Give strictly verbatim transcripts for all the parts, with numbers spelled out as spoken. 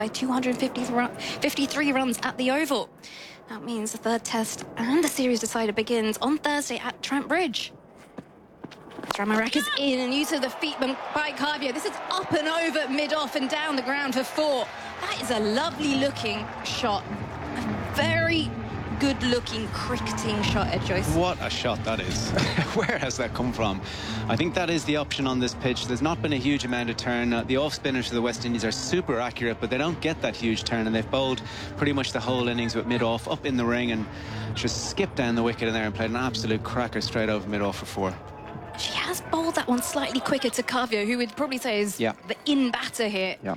by two hundred fifty-three runs at the Oval. That means the third test and the series decider begins on Thursday at Trent Bridge. Ramarek is in and use of the feet by Kavya. This is up and over, mid-off and down the ground for four. That is a lovely looking shot. A very good looking cricketing shot, Ed Joyce. What a shot that is. Where has that come from? I think that is the option on this pitch. There's not been a huge amount of turn. Uh, the off spinners for the West Indies are super accurate, but they don't get that huge turn, and they've bowled pretty much the whole innings with mid-off up in the ring and just skipped down the wicket in there and played an absolute cracker straight over mid-off for four. She has bowled that one slightly quicker to Kavya, who would probably say is yeah. the in batter here. Yeah.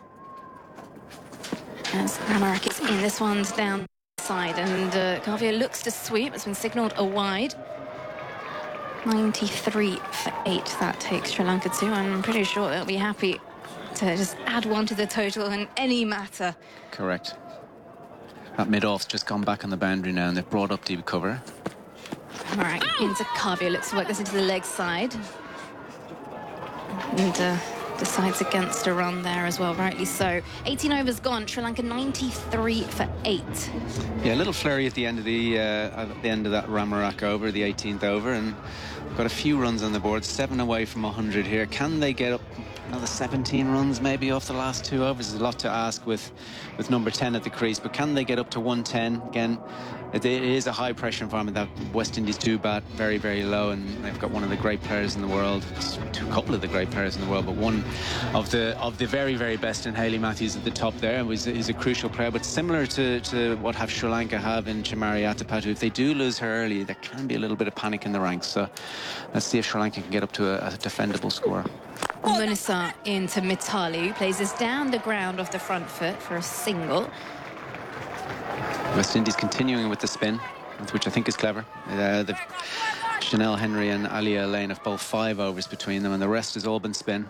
As Ramarek is in, this one's down side, and uh, Kavya looks to sweep. It's been signalled a wide. ninety-three for eight, that takes Sri Lanka to. I'm pretty sure they'll be happy to just add one to the total in any matter. Correct. That mid-off's just gone back on the boundary now, and they've brought up deep cover. Ramarek into Kavya, looks to work this into the leg side. And uh, decides against a run there as well, rightly so. eighteen overs gone, Sri Lanka ninety-three for eight. Yeah, a little flurry at the end of the uh, at the end of that Ramarek over, the eighteenth over, and we've got a few runs on the board, seven away from one hundred here. Can they get up another seventeen runs maybe off the last two overs? There's a lot to ask with with number ten at the crease, but can they get up to one ten? Again, it is a high pressure environment that West Indies do bat very, very low, and they've got one of the great players in the world, a couple of the great players in the world, but one of the of the very, very best in Hayley Matthews at the top there, and was is a crucial player. But similar to, to what have Sri Lanka have in Chamari Atapattu, if they do lose her early, there can be a little bit of panic in the ranks. So let's see if Sri Lanka can get up to a, a defendable score. Munisa into Mithali, who plays this down the ground off the front foot for a single. West Indies continuing with the spin, which I think is clever. Uh, the Chanel Henry and Alia Lane have bowled five overs between them, and the rest has all been spin.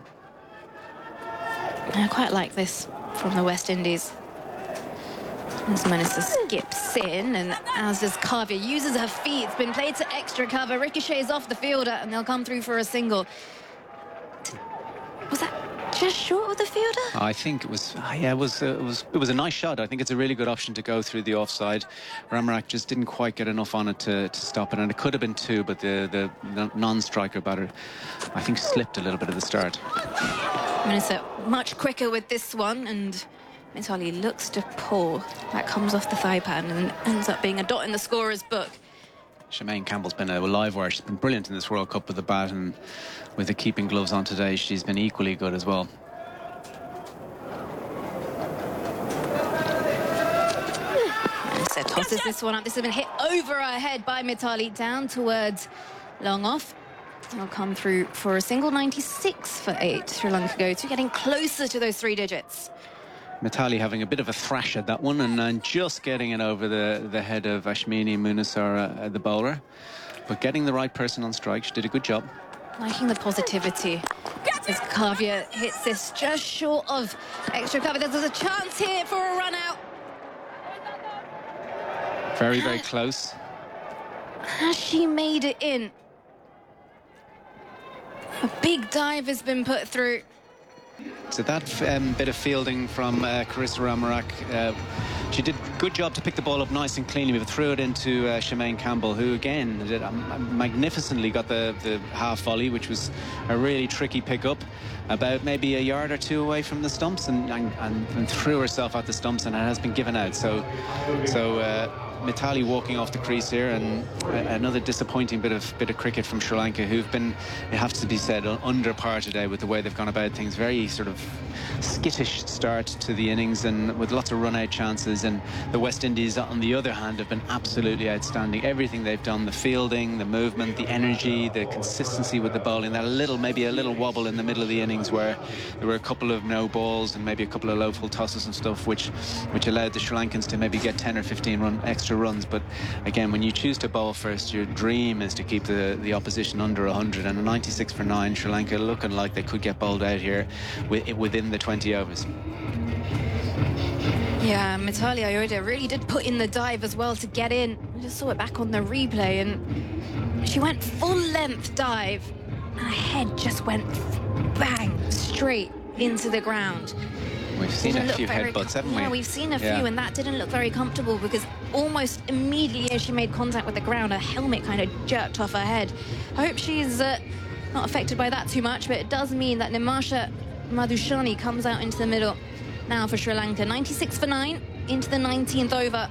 I quite like this from the West Indies. As Munisa skips in, and as does Kavya, uses her feet. It's been played to extra cover, ricochets off the fielder, and they'll come through for a single. Was that just short of the fielder? I think it was. Yeah, it was. Uh, it was. It was a nice shot. I think it's a really good option to go through the offside. Ramarek just didn't quite get enough on it to, to stop it, and it could have been two, but the the non-striker batter, I think, slipped a little bit at the start. Munisa much quicker with this one, and Mithali looks to pull. That comes off the thigh pad and ends up being a dot in the scorer's book. Shemaine Campbell's been a live wire. She's been brilliant in this World Cup with the bat, and with the keeping gloves on today, she's been equally good as well. So tosses this one up. This has been hit over her head by Mithali, down towards long off. They'll come through for a single. Ninety-six for eight. Sri Lanka go to, getting closer to those three digits. Mithali having a bit of a thrash at that one, and, and just getting it over the, the head of Ashmini Munasara, uh, the bowler. But getting the right person on strike, she did a good job. Liking the positivity as Kavya hits this just short of extra cover. There's a chance here for a run out. Very, very close. Has she made it in? A big dive has been put through. So that um, bit of fielding from uh, Carissa Ramarek, uh, she did a good job to pick the ball up nice and cleanly, but threw it into uh, Shemaine Campbell, who again did um, magnificently got the, the half volley, which was a really tricky pick-up, about maybe a yard or two away from the stumps, and, and, and threw herself at the stumps, and it has been given out. So, so uh, Mithali walking off the crease here, and another disappointing bit of bit of cricket from Sri Lanka, who've been, it has to be said, under par today with the way they've gone about things. Very sort of skittish start to the innings, and with lots of run-out chances. And the West Indies, on the other hand, have been absolutely outstanding. Everything they've done, the fielding, the movement, the energy, the consistency with the bowling. That a little, maybe a little wobble in the middle of the innings where there were a couple of no balls and maybe a couple of low full tosses and stuff, which which allowed the Sri Lankans to maybe get ten or fifteen run extra runs. But again, when you choose to bowl first, your dream is to keep the the opposition under one hundred, and a ninety-six for nine, Sri Lanka looking like they could get bowled out here within the twenty overs. Yeah, Mithali Ayoade really did put in the dive as well to get in. I just saw it back on the replay, and she went full length dive, and her head just went bang straight into the ground. We've seen didn't a look few very headbutts, com- haven't we? Yeah, we've seen a few, Yeah. and that didn't look very comfortable because almost immediately as she made contact with the ground, her helmet kind of jerked off her head. I hope she's uh, not affected by that too much, but it does mean that Nimasha Madhushani comes out into the middle now for Sri Lanka. ninety-six for nine into the nineteenth over.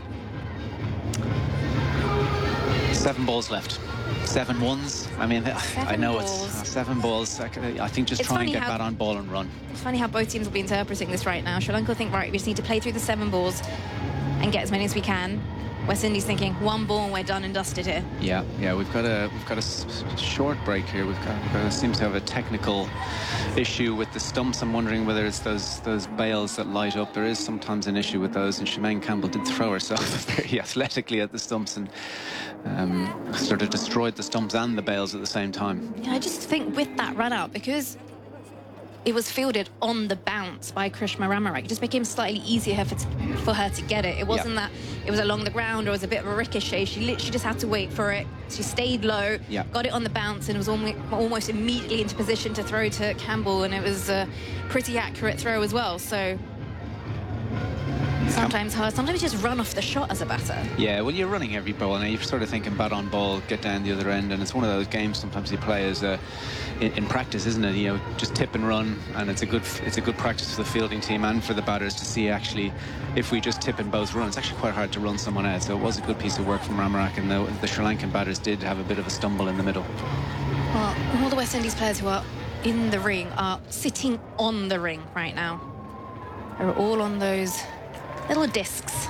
Seven balls left. Seven ones. I mean, Seven I know balls. it's uh, seven balls. I, c- I think just It's try funny and get how- bat on ball and run. It's funny how both teams will be interpreting this right now. Sri Lanka will think, right, we just need to play through the seven balls and get as many as we can. West Indies thinking, one ball and we're done and dusted here. Yeah, yeah, we've got a we've got a s- short break here. We've got, we've got seems to have a technical issue with the stumps. I'm wondering whether it's those those bails that light up. There is sometimes an issue with those, and Shemaine Campbell did throw herself very athletically at the stumps and um, sort of destroyed the stumps and the bails at the same time. Yeah, I just think with that run out, because it was fielded on the bounce by Krishma Ramarak, it just became slightly easier for, for her to get it. It wasn't Yeah. that it was along the ground or it was a bit of a ricochet. She literally just had to wait for it. She stayed low, Yeah. got it on the bounce, and was almost, almost immediately into position to throw to Campbell, and it was a pretty accurate throw as well. So sometimes hard, sometimes you just run off the shot as a batter. Yeah, well, you're running every ball, and you're sort of thinking bat on ball, get down the other end, and it's one of those games sometimes you play as a, in, in practice, isn't it? You know, just tip and run, and it's a good it's a good practice for the fielding team and for the batters to see actually if we just tip and both run. It's actually quite hard to run someone out, so it was a good piece of work from Ramarak, and the, the Sri Lankan batters did have a bit of a stumble in the middle. Well, all the West Indies players who are in the ring are sitting on the ring right now. They're all on those little discs.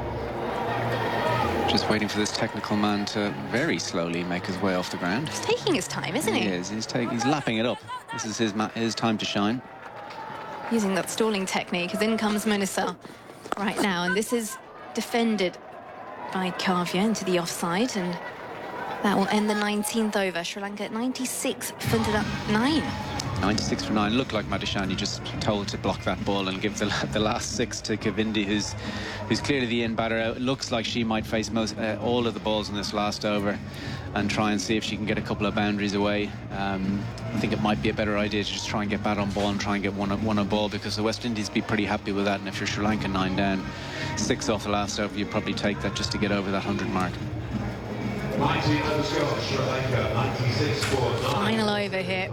Just waiting for this technical man to very slowly make his way off the ground. He's taking his time, isn't he? He is. He's, take, he's lapping it up. This is his ma his time to shine. Using that stalling technique, as in comes Munisa right now, and this is defended by Kavya into the offside, and that will end the nineteenth over. Sri Lanka at ninety-six for nine. ninety-six for nine. Looked like Madhushani just told to block that ball and give the, the last six to Kavindi, who's who's clearly the in batter. It looks like she might face most uh, all of the balls in this last over and try and see if she can get a couple of boundaries away. Um, I think it might be a better idea to just try and get bat on ball and try and get one one on ball, because the West Indies be pretty happy with that. And if you're Sri Lanka nine down, six off the last over, you probably take that just to get over that hundred mark. nineteen underscore Sri Lanka, ninety-six for nine. Final over here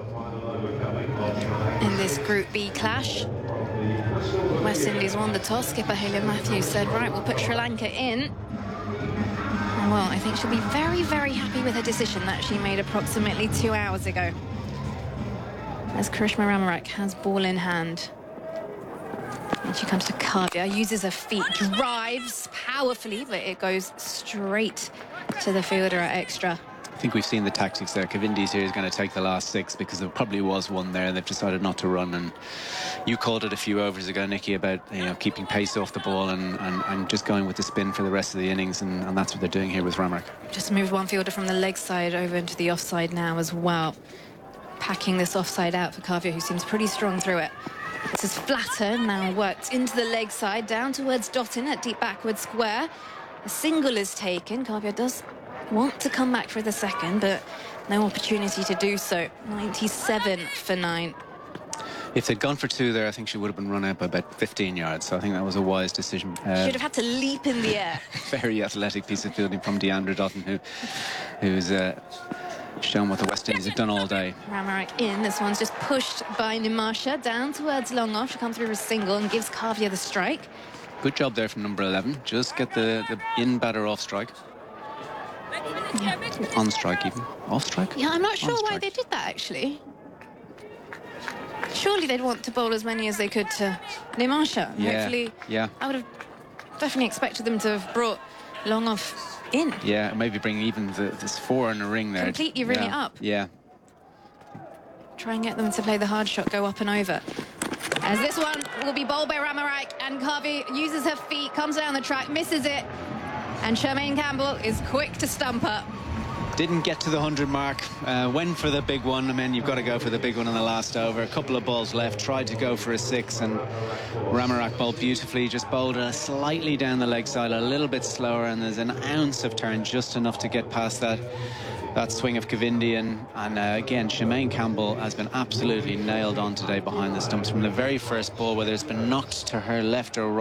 in this Group B clash. West Indies won the toss. Skipper Hayley Matthews said, right, we'll put Sri Lanka in. And well, I think she'll be very, very happy with her decision that she made approximately two hours ago. As Karishma Ramarak has ball in hand. And she comes to Kavya, uses her feet, drives powerfully, but it goes straight to the fielder at extra. I think we've seen the tactics there. Kavindi's here is going to take the last six because there probably was one there. They've decided not to run, and you called it a few overs ago, Nikki, about you know keeping pace off the ball and, and, and just going with the spin for the rest of the innings, and, and that's what they're doing here with Ramarak. Just moved one fielder from the leg side over into the offside now as well. Packing this offside out for Kavya, who seems pretty strong through it. This is flatter, now worked into the leg side, down towards Dottin at deep backward square. A single is taken. Kavya does want to come back for the second, but no opportunity to do so. ninety-seven for nine. If they'd gone for two there, I think she would have been run out by about fifteen yards, so I think that was a wise decision. Uh, Should have had to leap in the air. very athletic piece of fielding from Deandra Dottin, who, who's uh, shown what the West Indies have done all day. Ramarak in. This one's just pushed by Nimasha down towards long off. She comes through a single and gives Kavya the strike. Good job there from number eleven. Just get the, the in batter off strike. Yeah. On strike even. Off strike? Yeah, I'm not sure On why strike. they did that, actually. Surely they'd want to bowl as many as they could to Nimasha. Yeah, Hopefully, yeah. I would have definitely expected them to have brought long off in. Yeah, maybe bring even the, this four in a ring there. Completely ring yeah. it up. Yeah. Try and get them to play the hard shot, go up and over. As this one will be bowled by Ramarak, and Kavya uses her feet, comes down the track, misses it. And Shemaine Campbell is quick to stump her. Didn't get to the hundred mark. Uh, went for the big one. I mean, you've got to go for the big one in the last over. A couple of balls left. Tried to go for a six, and Ramarak bowled beautifully. Just bowled her slightly down the leg side, a little bit slower, and there's an ounce of turn, just enough to get past that that swing of Kavindian. And uh, again, Shemaine Campbell has been absolutely nailed on today behind the stumps from the very first ball, whether it's been knocked to her left or right.